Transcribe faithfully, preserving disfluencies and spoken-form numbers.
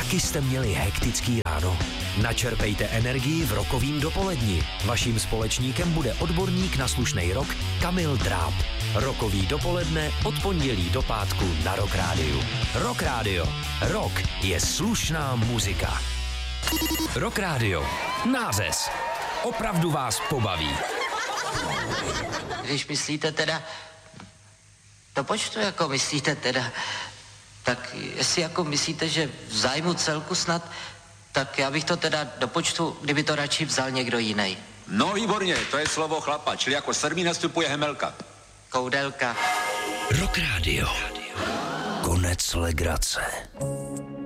Taky jste měli hektický ráno? Načerpejte energii v rokovým dopoledni. Vaším společníkem bude odborník na slušnej rock Kamil Dráb. Rokový dopoledne od pondělí do pátku na Rock Rádiu. Rock Rádio. Rock je slušná muzika. Rock Rádio. Nářez. Opravdu vás pobaví. Když myslíte teda, do počtu jako myslíte teda, tak jestli jako myslíte, že v zájmu celku snad, tak já bych to teda do počtu, kdyby to radši vzal někdo jiný. No výborně, to je slovo chlapa, čili jako sedmý nastupuje Hemelka. Koudelka. Rock Rádio. Konec legrace.